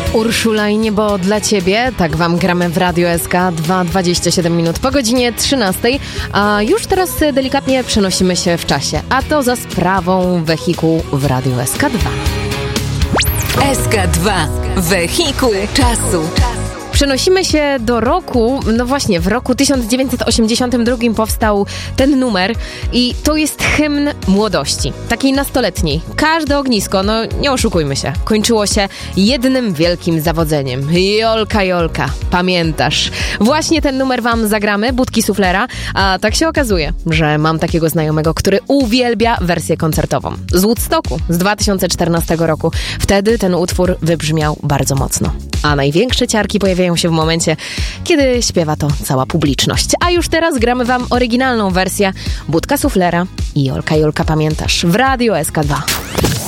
Urszula i Niebo dla Ciebie, tak Wam gramy w Radio SK, 27 minut po godzinie 13, a już teraz delikatnie przenosimy się w czasie, a to za sprawą wehikułu w Radio SK2. SK2, wehikuł czasu. Przenosimy się do roku, no właśnie, w roku 1982 powstał ten numer i to jest hymn młodości, takiej nastoletniej. Każde ognisko, no nie oszukujmy się, kończyło się jednym wielkim zawodzeniem. Jolka, Jolka, pamiętasz? Właśnie ten numer wam zagramy, Budki Suflera, a tak się okazuje, że mam takiego znajomego, który uwielbia wersję koncertową. Z Woodstocku z 2014 roku. Wtedy ten utwór wybrzmiał bardzo mocno. A największe ciarki pojawiają się w momencie, kiedy śpiewa to cała publiczność. A już teraz gramy wam oryginalną wersję Budka Suflera i Jolka, Jolka, pamiętasz? W Radio SK2.